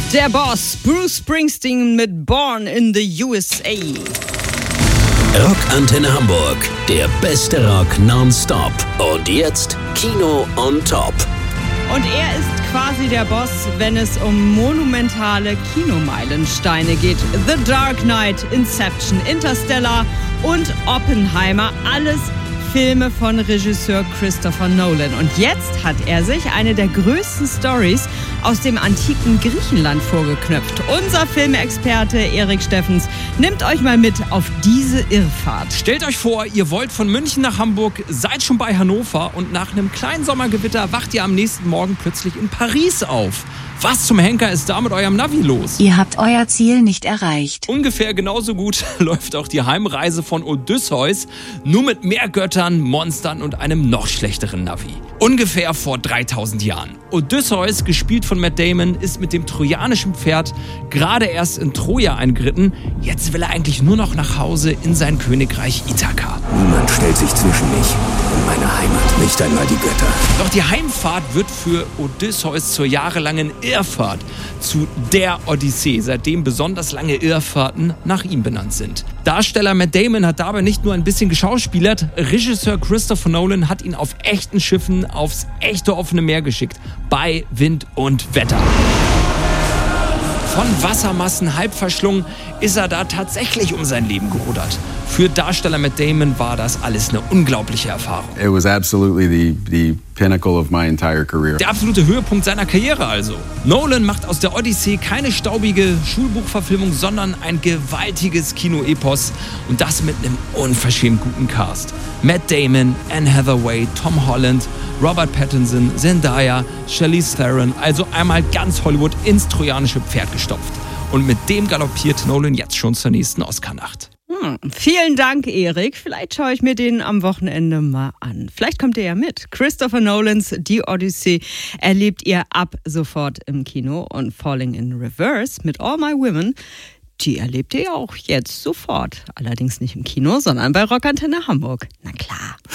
Der Boss, Bruce Springsteen mit Born in the USA. Rockantenne Hamburg, der beste Rock nonstop. Und jetzt Kino on Top. Und er ist quasi der Boss, wenn es um monumentale Kinomeilensteine geht. The Dark Knight, Inception, Interstellar und Oppenheimer. Alles Filme von Regisseur Christopher Nolan. Und jetzt hat er sich eine der größten Storys aus dem antiken Griechenland vorgeknöpft. Unser Filmexperte Erik Steffens nimmt euch mal mit auf diese Irrfahrt. Stellt euch vor, ihr wollt von München nach Hamburg, seid schon bei Hannover und nach einem kleinen Sommergewitter wacht ihr am nächsten Morgen plötzlich in Paris auf. Was zum Henker ist da mit eurem Navi los? Ihr habt euer Ziel nicht erreicht. Ungefähr genauso gut läuft auch die Heimreise von Odysseus, nur mit mehr Göttern, Monstern und einem noch schlechteren Navi. Ungefähr vor 3000 Jahren. Odysseus, gespielt von Matt Damon, ist mit dem trojanischen Pferd gerade erst in Troja eingeritten. Jetzt will er eigentlich nur noch nach Hause in sein Königreich Ithaka. Niemand stellt sich zwischen mich und meine Heimat, nicht einmal die Götter. Doch die Heimfahrt wird für Odysseus zur jahrelangen Irrfahrt zu der Odyssee, seitdem besonders lange Irrfahrten nach ihm benannt sind. Darsteller Matt Damon hat dabei nicht nur ein bisschen geschauspielert, Regisseur Christopher Nolan hat ihn auf echten Schiffen aufs echte offene Meer geschickt, bei Wind und Wetter. Von Wassermassen halb verschlungen ist er da tatsächlich um sein Leben gerudert. Für Darsteller Matt Damon war das alles eine unglaubliche Erfahrung. It was absolutely the pinnacle of my entire career. Der absolute Höhepunkt seiner Karriere also. Nolan macht aus der Odyssee keine staubige Schulbuchverfilmung, sondern ein gewaltiges Kinoepos und das mit einem unverschämt guten Cast. Matt Damon, Anne Hathaway, Tom Holland, Robert Pattinson, Zendaya, Charlize Theron, also einmal ganz Hollywood ins trojanische Pferd gestopft. Und mit dem galoppiert Nolan jetzt schon zur nächsten Oscar-Nacht. Vielen Dank, Erik. Vielleicht schaue ich mir den am Wochenende mal an. Vielleicht kommt ihr ja mit. Christopher Nolans Die Odyssee erlebt ihr ab sofort im Kino. Und Falling in Reverse mit All My Women, die erlebt ihr auch jetzt sofort. Allerdings nicht im Kino, sondern bei Rockantenne Hamburg. Na klar.